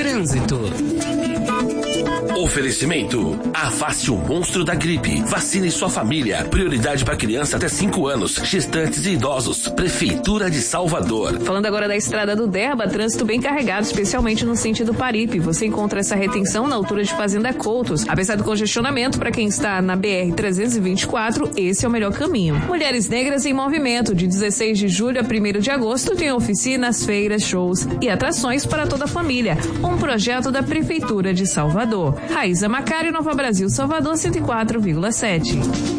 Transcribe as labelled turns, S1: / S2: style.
S1: Trânsito.
S2: Oferecimento: Afaste o monstro da gripe. Vacine sua família. Prioridade para criança até 5 anos, gestantes e idosos. Prefeitura de Salvador.
S3: Falando agora da estrada do Derba, trânsito bem carregado, especialmente no sentido Paripe. Você encontra essa retenção na altura de Fazenda Coutos. Apesar do congestionamento, para quem está na BR-324, esse é o melhor caminho. Mulheres Negras em Movimento, de 16 de julho a 1º de agosto, tem oficinas, feiras, shows e atrações para toda a família. Um projeto da Prefeitura de Salvador. Raíza Macário, Nova Brasil, Salvador, 104,7.